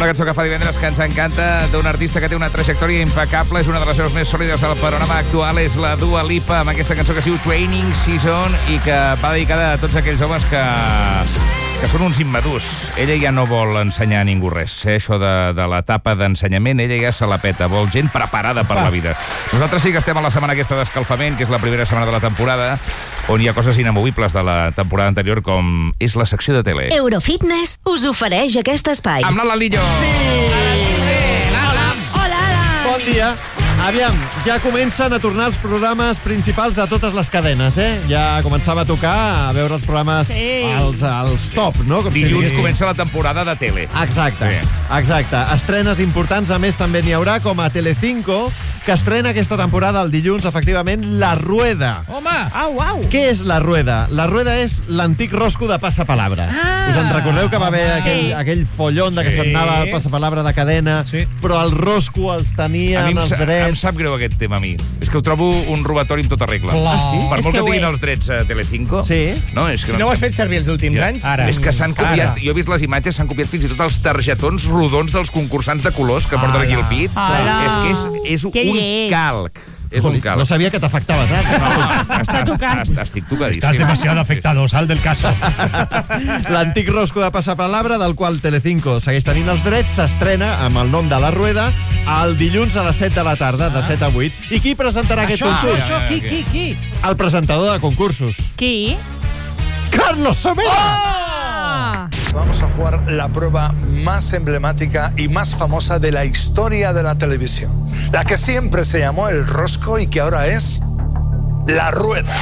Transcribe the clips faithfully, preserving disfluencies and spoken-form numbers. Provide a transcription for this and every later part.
Una cançó que fa divendres que ens encanta, d'un artista que té una trajectòria impecable, és una de les veus més sòlides del panorama actual, és la Dua Lipa, amb aquesta cançó que es diu Training Season i que va dedicada a tots aquells homes que, que són uns immadurs. Ella ja no vol ensenyar a ningú res, eh? Això de, de l'etapa d'ensenyament, ella ja se la peta, vol gent preparada per la vida. Nosaltres sí que estem a la setmana aquesta d'escalfament, que és la primera setmana de la temporada, on hi ha coses inamovibles de la temporada anterior, com és la secció de tele. Eurofitness us ofereix aquest espai. Amb l'Ala Lillo! Sí! Hola, Alan! Bon dia! Aviam, ja comencen a tornar els programes principals de totes les cadenes, eh? Ja començava a tocar a veure els programes Sí. als, als top, no? Com si Dilluns diguéssim. comença la temporada de tele. Exacte, Sí. exacte. Estrenes importants, a més, també n'hi haurà, com a Telecinco, que estrena aquesta temporada el dilluns, efectivament, La Rueda. Home! Au, au! Què és La Rueda? La Rueda és l'antic rosco de Passapalabra. Ah, Us en recordeu que va haver home, aquell, sí. aquell follon de que Sí. s'anava el Passapalabra de cadena, Sí. però el rosco els tenia A mi en em, els sa- em drets. sap greu aquest tema, a mi. És que ho trobo un robatori amb tota regla. Clar. Ah, sí? Per És molt que que ho tinguin és. els drets a Telecinco. Sí. No, és que Si no ho has fet servir els últims Ja. anys... Ara. És que s'han copiat, Ara. jo he vist les imatges, s'han copiat fins i tot els targetons rodons dels concursants de colors que porten aquí al pit. Ala. És que és, és Que un lleig. calc. És un calc. No sabia que t'afectava tant. Està tocant. Estic tocadíssim. Estás demasiado afectado, sal del caso. L'antic rosco de Passapalabra, del qual Telecinco segueix tenint els drets, s'estrena amb el nom de La Rueda el dilluns a les set de la tarda, de set a vuit. I qui presentarà aquest Això, concurs? això, qui, qui, qui? El presentador de concursos. Qui? Carlos Somera! Ah! Vamos a jugar la prueba más emblemática y más famosa de la historia de la televisión. La que siempre se llamó el rosco y que ahora es la rueda.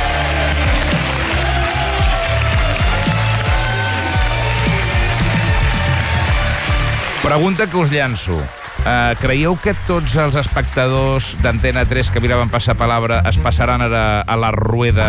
Pregunta que us llanço. Uh, creieu que tots els espectadors d'Antena tres que miraven Passapalabra es passaran ara a la rueda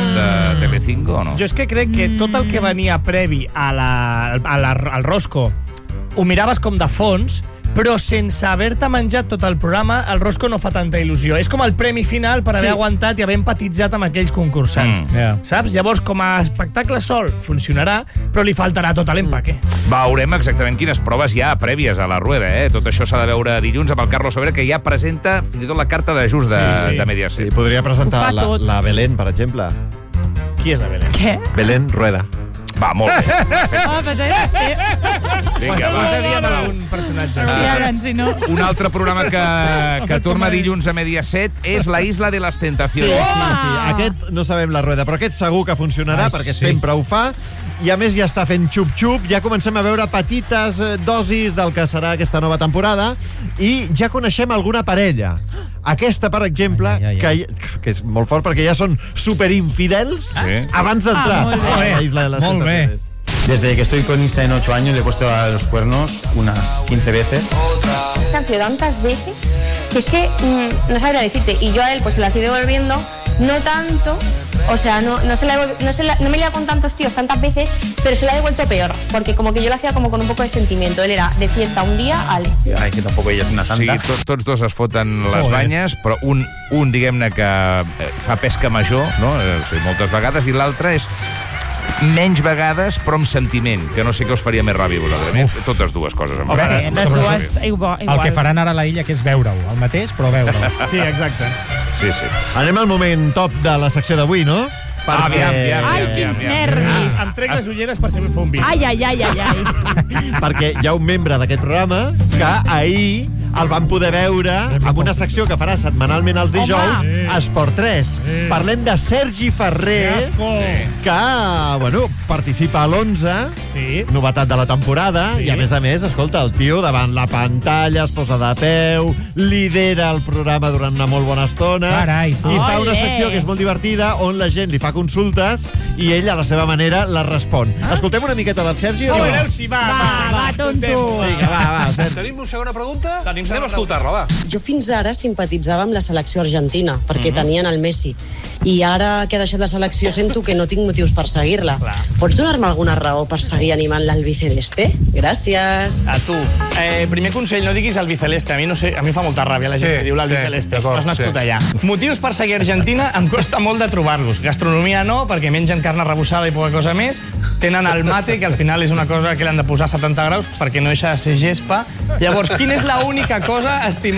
de Telecinco o no? Jo és que crec que tot el que venia previ a la, a la, al rosco ho miraves com de fons, però sense haver-te menjat tot el programa, el rosco no fa tanta il·lusió. És com el premi final per haver Sí. aguantat i haver empatitzat amb aquells concursants. Mm. Yeah. Saps? Llavors, com a espectacle sol, funcionarà, però li faltarà tot l'empaque. Veurem exactament quines proves hi ha prèvies a la rueda, eh? Tot això s'ha de veure dilluns amb el Carlos Sobera, que ja presenta fins i tot la carta d'ajust de, Sí, sí. de Mediaset. Sí, podria presentar Ho fa la, tot. la Belén, per exemple. Qui és la Belén? Què? Belén Rueda. Va, molt bé. Oh, però és que... Vinga, va. Cada dia per un personatge. Sí, ara, si no... Un altre programa que, que torna dilluns a Mediaset és La Isla de les Sí, Tentacions. sí, sí. Aquest no sabem la rueda, però aquest segur que funcionarà, Ai, perquè sí. sempre ho fa. I a més ja està fent xup-xup, ja comencem a veure petites eh, dosis del que serà aquesta nova temporada i ja coneixem alguna parella. Aquesta, per exemple, Ai, ai, ai, que, hi- que és molt fort perquè ja són superinfidels Sí. abans d'entrar Ah, molt bé. a la Isla de les Molt bé. Tentaciones. Desde que estoy con Isa en ocho años le he puesto a los cuernos unas quince veces. han sido tantas veces que es que mm, no sabría decirte. Y yo a él pues se las he ido devolviendo, no tanto, o sea, no, no, se la he devol- no, se la- no me he liado con tantos tíos tantas veces, pero se la he devuelto peor, porque como que yo lo hacía como con un poco de sentimiento. Él era de fiesta un día, al... Ay, que tampoco ella es una O sigui, santa. tots, tots dos es foten les Joder. banyes, però un, un diguem-ne, que eh, fa pesca major, no? Eh, o sigui, moltes vegades, i l'altre és menys vegades, però amb sentiment, que no sé què us faria més ràbia, vosaltres. Totes dues coses. Em Home, fan sí, Les dues igual. El que faran ara a la illa, que és veure-ho. El mateix, però veure-ho. Sí, exacte. Sí, sí. Anem al moment top de la secció d'avui, no? Ah, aviam, aviam, Ai, aviam, quins aviam. nervis. Em trec les ulleres per si em fa un vídeo. Ai, ai, ai, ai, ai. Perquè hi ha un membre d'aquest programa que ahir el van poder veure amb una secció que farà setmanalment els dijous Home. a Esport tres. Parlem de Sergi Ferrer, que, bueno, participa a l'onze, Sí. novetat de la temporada, Sí. i a més a més, escolta, el tio davant la pantalla es posa de peu, lidera el programa durant una molt bona estona, Carai, tu. i fa una Ole. secció que és molt divertida, on la gent li fa consultes i ell, a la seva manera, les respon. Escoltem una miqueta del Sergi? o A no? veure si va, Va, va, tonto. Vinga, va, va, Sergi. Tenim una segona pregunta? Tenim Anem a escoltar-la, va. Jo fins ara simpatitzava amb la selecció argentina, perquè tenien el Messi. I ara que ha deixat la selecció sento que no tinc motius per seguir-la. Pots donar-me alguna raó per seguir animant l'albiceleste? Gràcies. A tu. Eh, primer consell, no diguis albiceleste. A mi no sé, a mi em fa molta ràbia la gent Sí, que diu sí, l'albiceleste. d'acord, No has nascut sí. allà. Motius per seguir Argentina em costa molt de trobar-los. Gastronomia no, perquè mengen carn arrebossada i poca cosa més. tenen el mate, que al final és una cosa que l'han de posar a setanta graus perquè no deixa de ser gespa. Llavors, quina és l'única cosa estimada